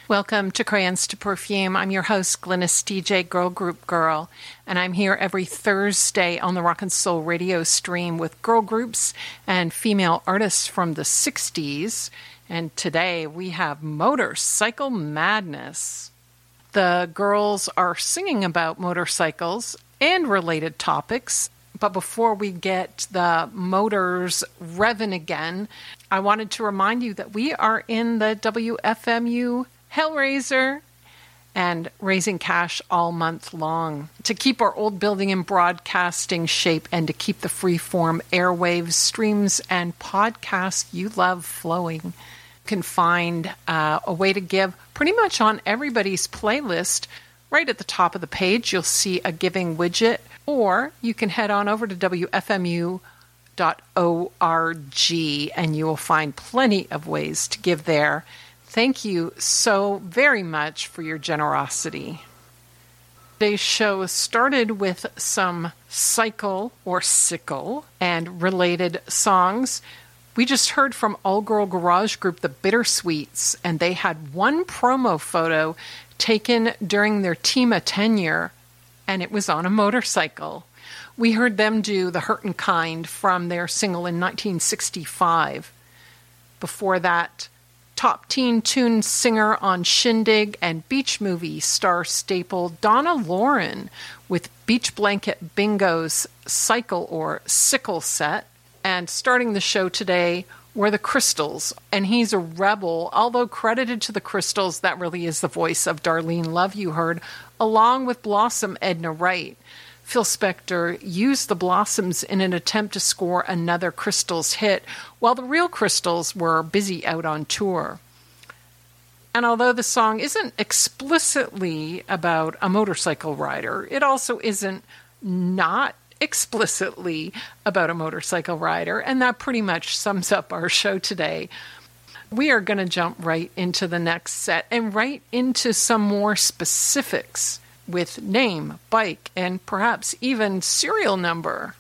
Welcome to Crayons to Perfume. I'm your host, Glynis DJ Girl Group Girl, and I'm here every Thursday on the Rock and Soul radio stream with girl groups and female artists from the 60s. And today we have Motorcycle Madness. The girls are singing about motorcycles and related topics. But before we get the motors revving again, I wanted to remind you that we are in the WFMU Hellraiser and raising cash all month long to keep our old building in broadcasting shape and to keep the freeform airwaves, streams, and podcasts you love flowing. You can find a way to give pretty much on everybody's playlist. Right at the top of the page, you'll see a giving widget, or you can head on over to WFMU.org and you will find plenty of ways to give there. Thank you so very much for your generosity. Today's show started with some cycle or sickle and related songs. We just heard from all-girl garage group The Bittersweets, and they had one promo photo taken during their TEMA tenure, and it was on a motorcycle. We heard them do The Hurtin' Kind from their single in 1965. Before that, top teen tune singer on Shindig and beach movie star staple Donna Lauren with Beach Blanket Bingo's Cycle or Sickle set. And starting the show today were the Crystals, and he's a rebel, although credited to the Crystals, that really is the voice of Darlene Love you heard, along with Blossom Edna Wright. Phil Spector used the Blossoms in an attempt to score another Crystals hit, while the real Crystals were busy out on tour. And although the song isn't explicitly about a motorcycle rider, it also isn't not explicitly about a motorcycle rider, and that pretty much sums up our show today. We are going to jump right into the next set and right into some more specifics with name, bike, and perhaps even serial number.